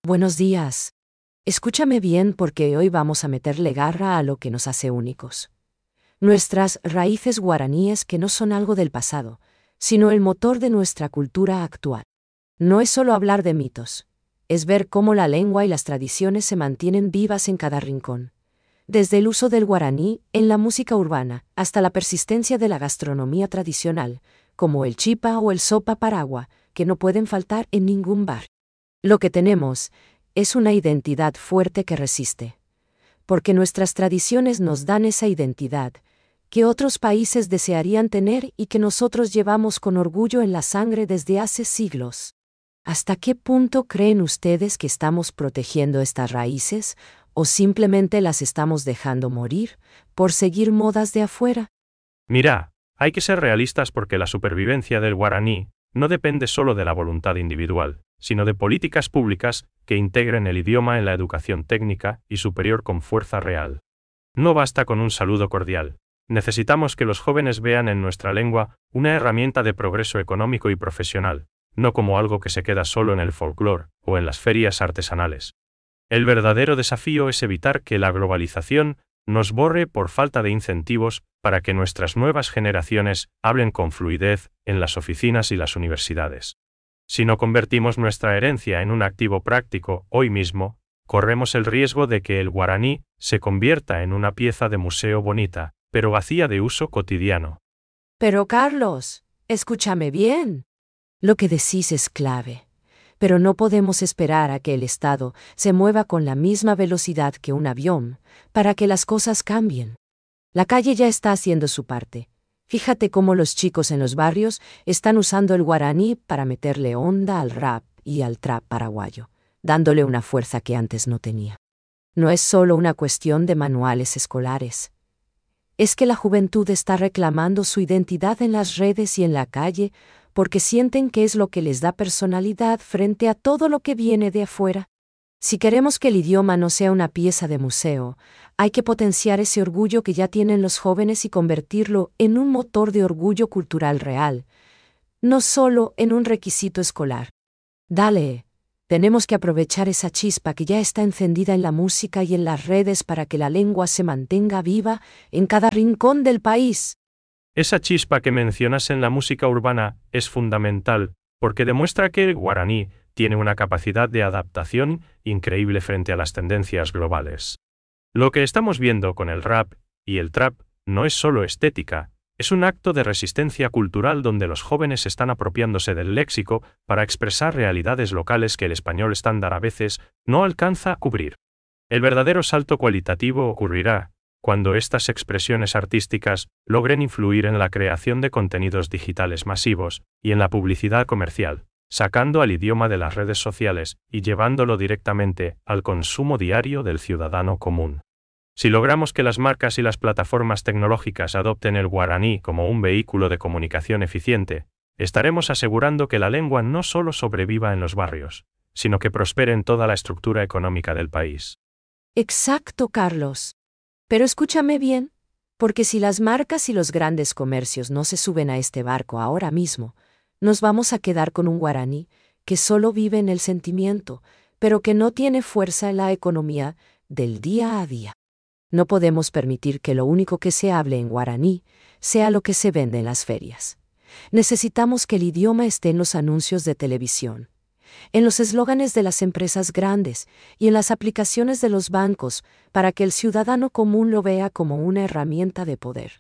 Buenos días. Escúchame bien porque hoy vamos a meterle garra a lo que nos hace únicos. Nuestras raíces guaraníes que no son algo del pasado, sino el motor de nuestra cultura actual. No es solo hablar de mitos, es ver cómo la lengua y las tradiciones se mantienen vivas en cada rincón. Desde el uso del guaraní en la música urbana hasta la persistencia de la gastronomía tradicional, como el chipa o el sopa paragua, que no pueden faltar en ningún bar. Lo que tenemos es una identidad fuerte que resiste, porque nuestras tradiciones nos dan esa identidad que otros países desearían tener y que nosotros llevamos con orgullo en la sangre desde hace siglos. ¿Hasta qué punto creen ustedes que estamos protegiendo estas raíces o simplemente las estamos dejando morir por seguir modas de afuera? Mira, hay que ser realistas porque la supervivencia del guaraní no depende solo de la voluntad individual, sino de políticas públicas que integren el idioma en la educación técnica y superior con fuerza real. No basta con un saludo cordial. Necesitamos que los jóvenes vean en nuestra lengua una herramienta de progreso económico y profesional, no como algo que se queda solo en el folclore o en las ferias artesanales. El verdadero desafío es evitar que la globalización nos borre por falta de incentivos para que nuestras nuevas generaciones hablen con fluidez en las oficinas y las universidades. Si no convertimos nuestra herencia en un activo práctico hoy mismo, corremos el riesgo de que el guaraní se convierta en una pieza de museo bonita, pero vacía de uso cotidiano. Pero Carlos, escúchame bien. Lo que decís es clave. Pero no podemos esperar a que el Estado se mueva con la misma velocidad que un avión para que las cosas cambien. La calle ya está haciendo su parte. Fíjate cómo los chicos en los barrios están usando el guaraní para meterle onda al rap y al trap paraguayo, dándole una fuerza que antes no tenía. No es solo una cuestión de manuales escolares. Es que la juventud está reclamando su identidad en las redes y en la calle porque sienten que es lo que les da personalidad frente a todo lo que viene de afuera. Si queremos que el idioma no sea una pieza de museo, hay que potenciar ese orgullo que ya tienen los jóvenes y convertirlo en un motor de orgullo cultural real, no solo en un requisito escolar. Dale, tenemos que aprovechar esa chispa que ya está encendida en la música y en las redes para que la lengua se mantenga viva en cada rincón del país. Esa chispa que mencionas en la música urbana es fundamental, porque demuestra que el guaraní tiene una capacidad de adaptación increíble frente a las tendencias globales. Lo que estamos viendo con el rap y el trap no es solo estética, es un acto de resistencia cultural donde los jóvenes están apropiándose del léxico para expresar realidades locales que el español estándar a veces no alcanza a cubrir. El verdadero salto cualitativo ocurrirá cuando estas expresiones artísticas logren influir en la creación de contenidos digitales masivos y en la publicidad comercial, sacando al idioma de las redes sociales y llevándolo directamente al consumo diario del ciudadano común. Si logramos que las marcas y las plataformas tecnológicas adopten el guaraní como un vehículo de comunicación eficiente, estaremos asegurando que la lengua no solo sobreviva en los barrios, sino que prospere en toda la estructura económica del país. Exacto, Carlos. Pero escúchame bien, porque si las marcas y los grandes comercios no se suben a este barco ahora mismo, nos vamos a quedar con un guaraní que solo vive en el sentimiento, pero que no tiene fuerza en la economía del día a día. No podemos permitir que lo único que se hable en guaraní sea lo que se vende en las ferias. Necesitamos que el idioma esté en los anuncios de televisión, en los eslóganes de las empresas grandes y en las aplicaciones de los bancos para que el ciudadano común lo vea como una herramienta de poder.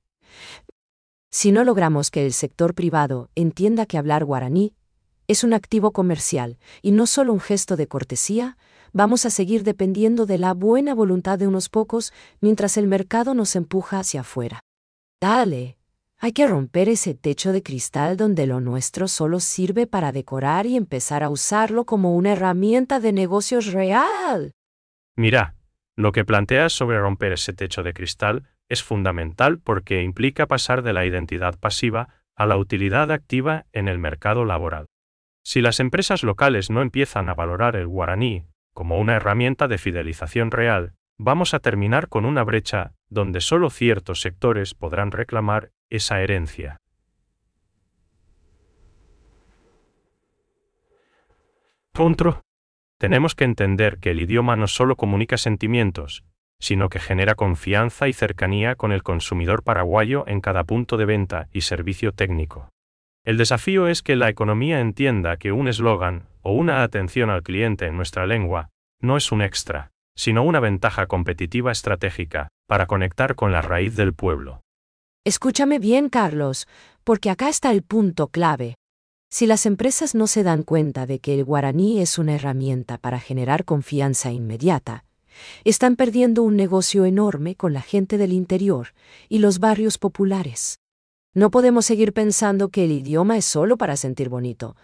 Si no logramos que el sector privado entienda que hablar guaraní es un activo comercial y no solo un gesto de cortesía, vamos a seguir dependiendo de la buena voluntad de unos pocos mientras el mercado nos empuja hacia afuera. Dale. Hay que romper ese techo de cristal donde lo nuestro solo sirve para decorar y empezar a usarlo como una herramienta de negocios real. Mira, lo que planteas sobre romper ese techo de cristal es fundamental porque implica pasar de la identidad pasiva a la utilidad activa en el mercado laboral. Si las empresas locales no empiezan a valorar el guaraní como una herramienta de fidelización real, vamos a terminar con una brecha donde solo ciertos sectores podrán reclamar esa herencia. Contro. Tenemos que entender que el idioma no solo comunica sentimientos, sino que genera confianza y cercanía con el consumidor paraguayo en cada punto de venta y servicio técnico. El desafío es que la economía entienda que un eslogan o una atención al cliente en nuestra lengua no es un extra, sino una ventaja competitiva estratégica para conectar con la raíz del pueblo. Escúchame bien, Carlos, porque acá está el punto clave. Si las empresas no se dan cuenta de que el guaraní es una herramienta para generar confianza inmediata, están perdiendo un negocio enorme con la gente del interior y los barrios populares. No podemos seguir pensando que el idioma es solo para sentir bonito.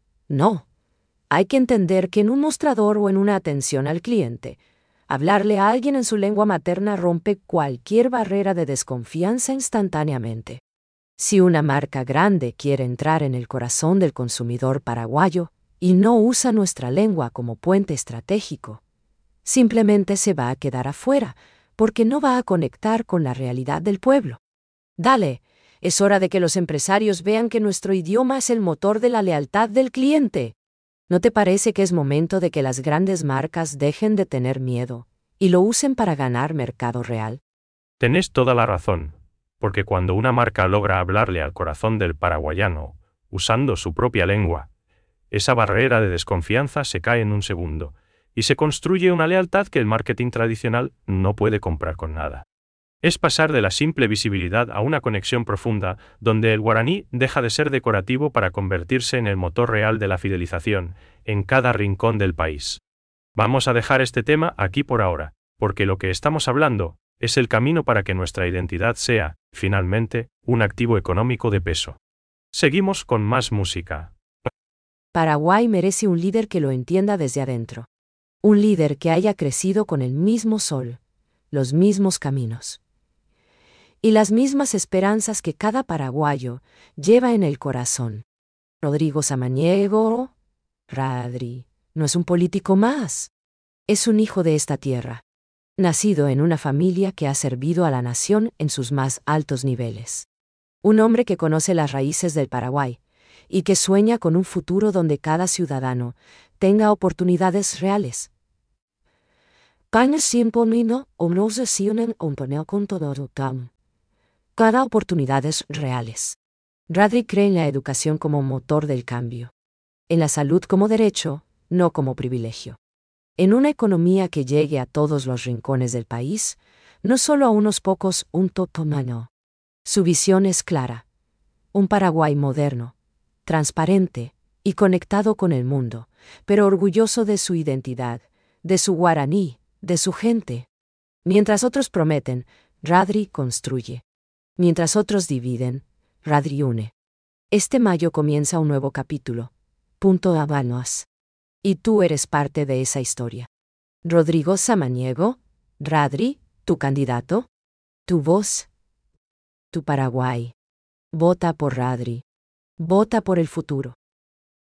No. Hay que entender que en un mostrador o en una atención al cliente, hablarle a alguien en su lengua materna rompe cualquier barrera de desconfianza instantáneamente. Si una marca grande quiere entrar en el corazón del consumidor paraguayo y no usa nuestra lengua como puente estratégico, simplemente se va a quedar afuera porque no va a conectar con la realidad del pueblo. Dale, es hora de que los empresarios vean que nuestro idioma es el motor de la lealtad del cliente. ¿No te parece que es momento de que las grandes marcas dejen de tener miedo y lo usen para ganar mercado real? Tenés toda la razón, porque cuando una marca logra hablarle al corazón del paraguayano, usando su propia lengua, esa barrera de desconfianza se cae en un segundo, y se construye una lealtad que el marketing tradicional no puede comprar con nada. Es pasar de la simple visibilidad a una conexión profunda, donde el guaraní deja de ser decorativo para convertirse en el motor real de la fidelización, en cada rincón del país. Vamos a dejar este tema aquí por ahora, porque lo que estamos hablando es el camino para que nuestra identidad sea, finalmente, un activo económico de peso. Seguimos con más música. Paraguay merece un líder que lo entienda desde adentro. Un líder que haya crecido con el mismo sol, los mismos caminos y las mismas esperanzas que cada paraguayo lleva en el corazón. Rodrigo Samaniego, Radri, no es un político más. Es un hijo de esta tierra, nacido en una familia que ha servido a la nación en sus más altos niveles. Un hombre que conoce las raíces del Paraguay y que sueña con un futuro donde cada ciudadano tenga oportunidades reales. Cada oportunidades reales. Radri cree en la educación como motor del cambio. En la salud como derecho, no como privilegio. En una economía que llegue a todos los rincones del país, no solo a unos pocos, un totomano. Su visión es clara. Un Paraguay moderno, transparente y conectado con el mundo, pero orgulloso de su identidad, de su guaraní, de su gente. Mientras otros prometen, Radri construye. Mientras otros dividen, Radri une. Este mayo comienza un nuevo capítulo. Punto Habanos. Y tú eres parte de esa historia. Rodrigo Samaniego, Radri, tu candidato, tu voz, tu Paraguay. Vota por Radri. Vota por el futuro.